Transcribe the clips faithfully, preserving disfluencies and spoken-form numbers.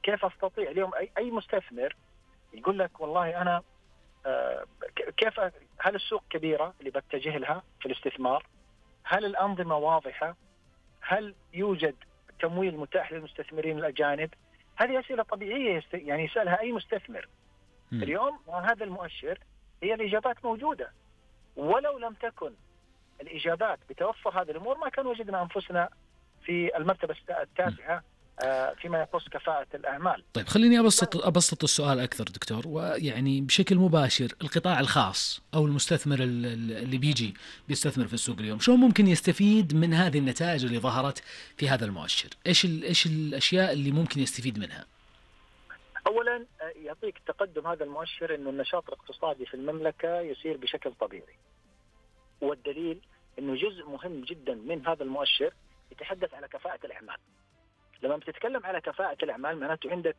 كيف أستطيع اليوم أي أي مستثمر يقول لك والله أنا آه كيف، هل السوق كبيرة اللي بتجه لها في الاستثمار؟ هل الأنظمة واضحة؟ هل يوجد تمويل متاح للمستثمرين الأجانب؟ هذه أسئلة طبيعية يعني يسألها أي مستثمر. م. اليوم هذا المؤشر هي الإجابات موجودة، ولو لم تكن الإجابات بتوفر هذه الأمور ما كان وجدنا أنفسنا في المرتبة التاسعة فيما يخص كفاءة الأعمال. طيب خليني أبسط أبسط السؤال أكثر دكتور، ويعني بشكل مباشر القطاع الخاص أو المستثمر اللي بيجي بيستثمر في السوق اليوم شو ممكن يستفيد من هذه النتائج اللي ظهرت في هذا المؤشر؟ إيش إيش الأشياء اللي ممكن يستفيد منها؟ أولا يعطيك تقدم هذا المؤشر إنه النشاط الاقتصادي في المملكة يسير بشكل طبيعي، والدليل إنه جزء مهم جدا من هذا المؤشر يتحدث على كفاءة الأعمال. لما بتتكلم على كفاءة الأعمال معناته عندك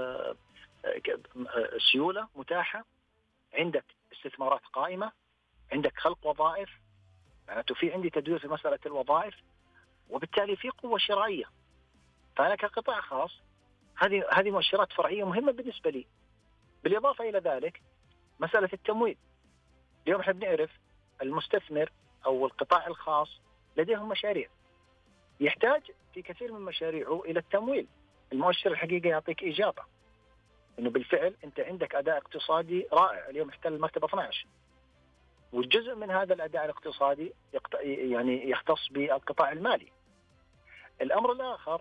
سيولة متاحة، عندك استثمارات قائمة، عندك خلق وظائف، معناته في عندي تدوير في مسألة الوظائف، وبالتالي في قوة شرائية. فأنا كقطاع خاص هذه هذه مؤشرات فرعية مهمة بالنسبة لي. بالإضافة إلى ذلك مسألة التمويل، اليوم احنا بنعرف المستثمر أو القطاع الخاص لديهم مشاريع، يحتاج في كثير من مشاريعه إلى التمويل. المؤشر الحقيقة يعطيك إجابة إنه بالفعل أنت عندك أداء اقتصادي رائع، اليوم احتل المرتبة اثني عشر، والجزء من هذا الأداء الاقتصادي يعني يختص بالقطاع المالي. الأمر الآخر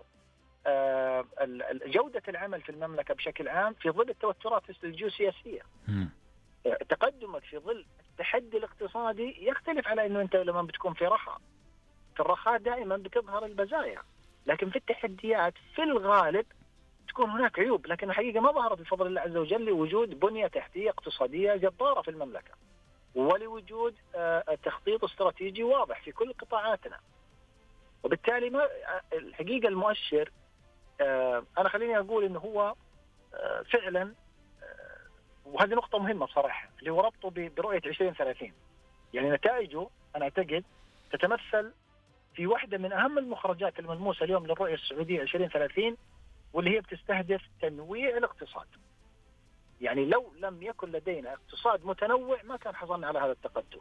جودة العمل في المملكة بشكل عام في ظل التوترات الجيوسياسية. تقدمك في ظل التحدي الاقتصادي يختلف على إنه أنت لما بتكون في رخاء. في الرخاء دائما بتظهر البزايا، لكن في التحديات في الغالب تكون هناك عيوب، لكن الحقيقة ما ظهرت بفضل الله عز وجل لوجود بنية تحتية اقتصادية جبارة في المملكة، ولوجود تخطيط استراتيجي واضح في كل قطاعاتنا. وبالتالي ما الحقيقة المؤشر أنا خليني أقول إنه هو فعلا، وهذه نقطة مهمة بصراحة، اللي هو ربطه برؤية عشرين ثلاثين. يعني نتائجه أنا أعتقد تتمثل في واحدة من أهم المخرجات الملموسة اليوم للرؤية السعودية عشرين ثلاثين، واللي هي بتستهدف تنويع الاقتصاد. يعني لو لم يكن لدينا اقتصاد متنوع ما كان حصلنا على هذا التقدم.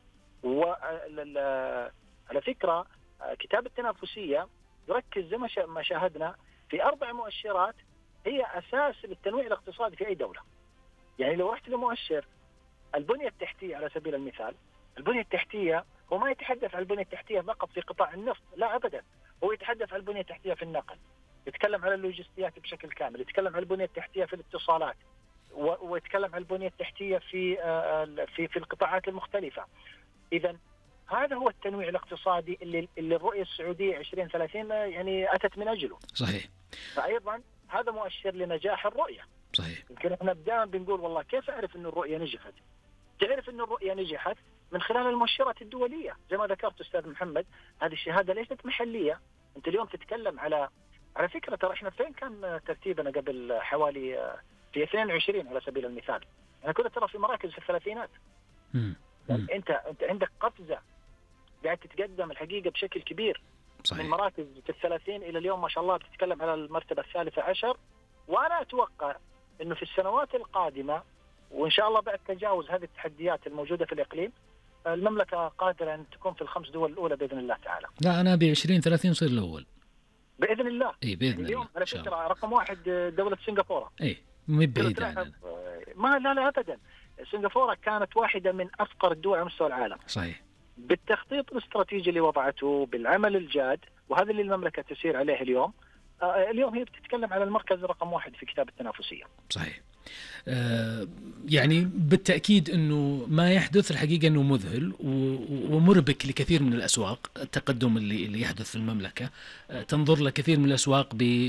وعلى فكرة كتاب التنافسية يركز زي ما شاهدنا في أربع مؤشرات هي أساس للتنويع الاقتصادي في أي دولة. يعني لو رحت لمؤشر البنية التحتية على سبيل المثال، البنية التحتية هو ما يتحدث عن البنية التحتية فقط في قطاع النفط، لا أبدا، هو يتحدث عن البنية التحتية في النقل، يتكلم على اللوجستيات بشكل كامل، يتكلم عن البنية التحتية في الاتصالات، ويتكلم عن البنية التحتية في في في القطاعات المختلفة. إذا هذا هو التنويع الاقتصادي اللي اللي الرؤية السعودية عشرين ثلاثين يعني أتت من أجله. صحيح. فأيضا هذا مؤشر لنجاح الرؤية. صحيح. يمكن احنا دائما بنقول والله كيف أعرف إنه الرؤية نجحت؟ تعرف إنه الرؤية نجحت من خلال المؤشرات الدولية زي ما ذكرت أستاذ محمد. هذه الشهادة ليست محلية. أنت اليوم تتكلم على على فكرة ترى إحنا فين كان ترتيبنا قبل حوالي في اثنين وعشرين على سبيل المثال؟ أنا كنت ترى في مراكز في الثلاثينات. يعني أنت أنت عندك قفزة قاعد تتقدم الحقيقة بشكل كبير. صحيح. من مراكز في الثلاثين إلى اليوم ما شاء الله بتتكلم على المرتبة الثالثة عشر. وأنا أتوقع إنه في السنوات القادمة وإن شاء الله بعد تجاوز هذه التحديات الموجودة في الإقليم المملكة قادرة أن تكون في الخمس دول الأولى بإذن الله تعالى. لا أنا بعشرين ثلاثين صير الأول بإذن الله. إيه بإذن اليوم الله. على فكرة رقم واحد دولة سنغافورة. إيه مو بعيد عننا. ما لا لا أبدا. سنغافورة كانت واحدة من أفقر الدول على مستوى العالم. صحيح. بالتخطيط الاستراتيجي اللي وضعته بالعمل الجاد، وهذا اللي المملكة تسير عليه اليوم. آه اليوم هي بتتكلم على المركز رقم واحد في كتاب التنافسية. صحيح. آه يعني بالتأكيد أنه ما يحدث الحقيقة أنه مذهل ومربك لكثير من الأسواق. التقدم اللي اللي يحدث في المملكة آه تنظر لكثير من الأسواق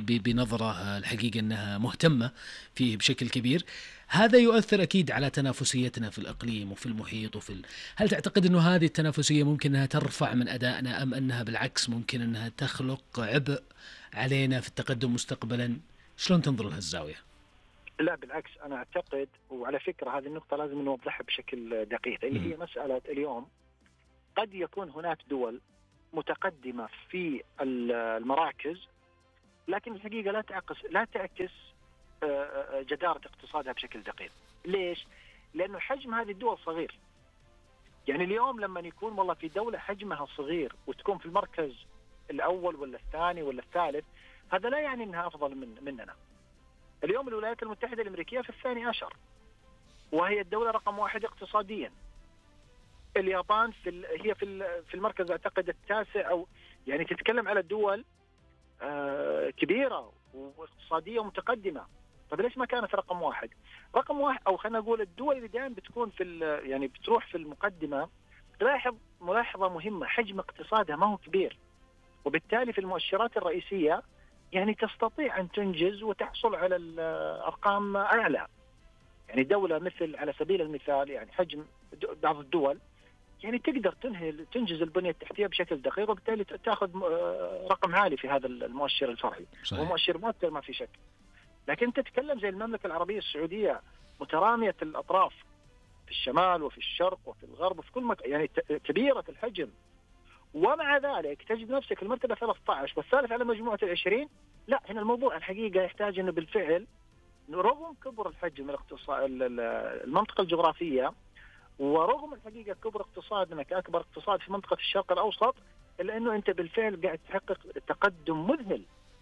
بنظرة الحقيقة أنها مهتمة فيه بشكل كبير. هذا يؤثر أكيد على تنافسيتنا في الإقليم وفي المحيط وفي ال... هل تعتقد أنه هذه التنافسية ممكن أنها ترفع من أدائنا أم أنها بالعكس ممكن أنها تخلق عبء علينا في التقدم مستقبلا؟ شلون تنظر لها الزاوية؟ لا بالعكس، أنا أعتقد، وعلى فكرة هذه النقطة لازم نوضحها بشكل دقيق، اللي هي مسألة اليوم قد يكون هناك دول متقدمة في المراكز، لكن الحقيقة لا تعكس لا تعكس جدارة اقتصادها بشكل دقيق. ليش؟ لأنه حجم هذه الدول صغير. يعني اليوم لما يكون والله في دولة حجمها صغير وتكون في المركز الأول ولا الثاني ولا الثالث، هذا لا يعني أنها أفضل من مننا. اليوم الولايات المتحدة الأمريكية في الثاني عشر وهي الدولة رقم واحد اقتصاديا. اليابان في ال... هي في في المركز أعتقد التاسع، أو يعني تتكلم على الدول آه كبيرة واقتصادية ومتقدمة. طب ليش ما كانت رقم واحد؟ رقم واحد، أو خلينا نقول الدول اللي دائما بتكون في ال... يعني بتروح في المقدمة، تلاحظ ملاحظة مهمة، حجم اقتصادها ما هو كبير، وبالتالي في المؤشرات الرئيسية يعني تستطيع أن تنجز وتحصل على الأرقام أعلى. يعني دولة مثل على سبيل المثال يعني حجم بعض الدول يعني تقدر تنهي تنجز البنية التحتية بشكل دقيق، وبالتالي تأخذ رقم عالي في هذا المؤشر الفرعي، ومؤشر مؤثر ما في شك. لكن تتكلم زي المملكة العربية السعودية مترامية الأطراف في الشمال وفي الشرق وفي الغرب وفي كل مكان، يعني كبيرة الحجم، ومع ذلك تجد نفسك المرتبة ثلاثة عشر والثالث على مجموعة العشرين. لا، هنا الموضوع الحقيقة يحتاج أنه بالفعل رغم كبر الحجم الاقتصاد المنطقة الجغرافية، ورغم الحقيقة كبر اقتصادنا كأكبر اقتصاد في منطقة الشرق الأوسط، إلا أنه أنت بالفعل قاعد تحقق تقدم مذهل.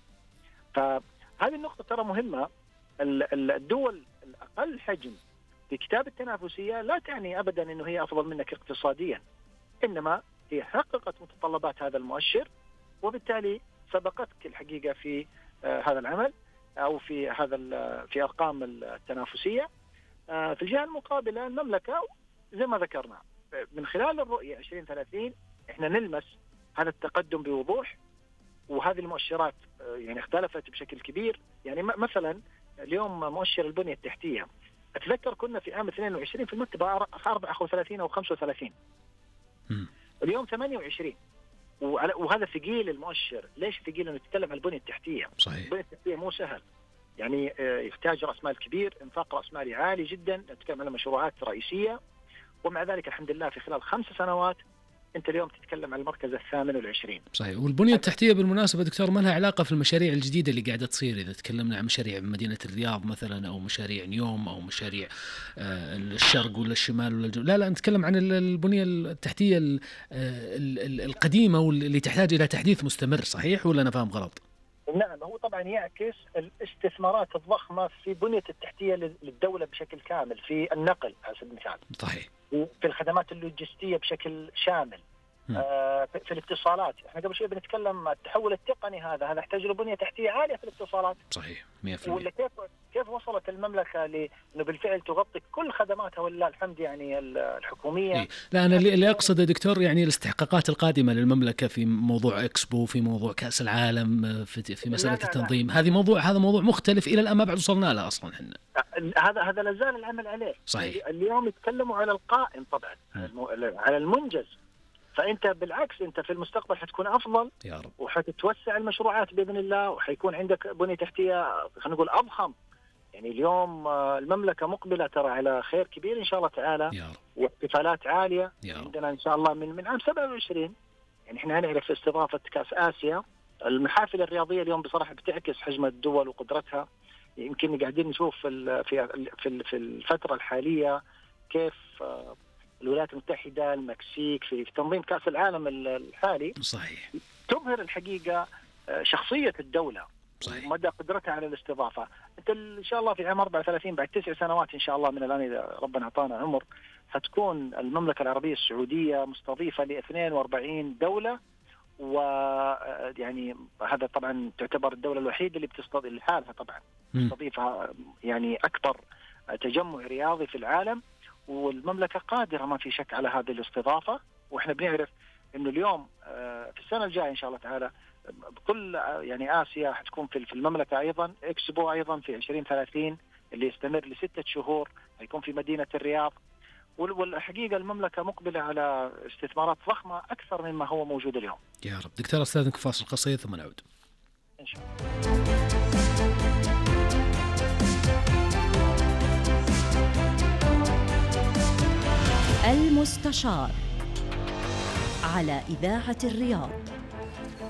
فهذه النقطة ترى مهمة. الدول الأقل حجم في كتاب التنافسية لا تعني أبدا أنه هي أفضل منك اقتصاديا، إنما هي حققت متطلبات هذا المؤشر، وبالتالي سبقتك الحقيقة في هذا العمل أو في هذا في أرقام التنافسية. في الجهة المقابلة المملكة زي ما ذكرنا من خلال الرؤية عشرين ثلاثين احنا نلمس هذا التقدم بوضوح، وهذه المؤشرات يعني اختلفت بشكل كبير. يعني مثلا اليوم مؤشر البنية التحتية، أتذكر كنا في عام اثنين وعشرين في المرتبة أربعة وثلاثين أو خمسة وثلاثين، اليوم ثمانية وعشرين، وهذا ثقيل المؤشر. ليش ثقيل؟ انه نتكلم عن البنية التحتية. صحيح. البنية التحتية مو سهل، يعني يحتاج رأس مال كبير، انفاق رأس مالي عالي جدا، نتكلم عن مشروعات رئيسية، ومع ذلك الحمد لله في خلال خمس سنوات انت اليوم تتكلم عن المركز الثامن والعشرين. صحيح. والبنية التحتية بالمناسبة دكتور ما لها علاقة في المشاريع الجديدة اللي قاعدة تصير، إذا تكلمنا عن مشاريع مدينة الرياض مثلا أو مشاريع نيوم أو مشاريع آه الشرق ولا الشمال ولا الجنوب، لا لا نتكلم عن البنية التحتية القديمة واللي تحتاج إلى تحديث مستمر. صحيح ولا أنا فاهم غلط؟ نعم، هو طبعا يعكس الاستثمارات الضخمة في بنية التحتية للدولة بشكل كامل، في النقل على سبيل المثال، صحيح، في الخدمات اللوجستية بشكل شامل، آه في الاتصالات. احنا قبل شوي بنتكلم التحول التقني، هذا هذا يحتاج له بنية تحتية عالية في الاتصالات. صحيح مئة بالمئة. ولا كيف كيف وصلت المملكة لأنه بالفعل تغطي كل خدماتها ولله الحمد يعني الحكومية. إيه؟ لا أنا اللي أقصد دكتور يعني الاستحقاقات القادمة للمملكة في موضوع إكسبو، في موضوع كأس العالم، في في مسألة لا لا التنظيم لا. هذه موضوع هذا موضوع مختلف إلى الآن ما بعد وصلنا له أصلا إحنا. هذا هذا لازال العمل عليه. صحيح. اليوم يتكلموا على القائم طبعا، م. على المنجز. فأنت بالعكس أنت في المستقبل حتكون أفضل يا رب، وحتتوسع المشروعات بإذن الله، وحيكون عندك بنية تحتية خلينا نقول أضخم. يعني اليوم المملكة مقبلة ترى على خير كبير إن شاء الله تعالى، يا رب. واحتفالات عالية يا رب. عندنا إن شاء الله من من عام سبعة وعشرين. يعني إحنا هنعرف استضافة كأس آسيا. المحافل الرياضية اليوم بصراحة بتعكس حجم الدول وقدرتها. يمكن قاعدين نشوف في في في الفترة الحالية كيف الولايات المتحدة، المكسيك في تنظيم كأس العالم الحالي. صحيح. تظهر الحقيقة شخصية الدولة. صحيح. ومدى قدرتها على الاستضافة. أنت إن شاء الله في عام أربعة وثلاثين بعد تسع سنوات إن شاء الله من الآن إذا ربنا أعطانا عمر، هتكون المملكة العربية السعودية مستضيفة ل اثنين وأربعين دولة، ويعني هذا طبعا تعتبر الدولة الوحيدة اللي بتستضيف لحالها طبعا تستضيفها يعني أكبر تجمع رياضي في العالم، والمملكة قادرة ما في شك على هذه الاستضافة. وإحنا بنعرف إنه اليوم في السنة الجاية إن شاء الله تعالى بكل يعني آسيا حتكون في المملكة أيضا إكسبو أيضا في عشرين ثلاثين اللي يستمر لستة شهور، هيكون في مدينة الرياض. والحقيقة المملكة مقبلة على استثمارات ضخمة أكثر مما هو موجود اليوم. يا رب. دكتور أستاذنك فاصل قصير ثم نعود إن شاء الله. المستشار على إذاعة الرياض.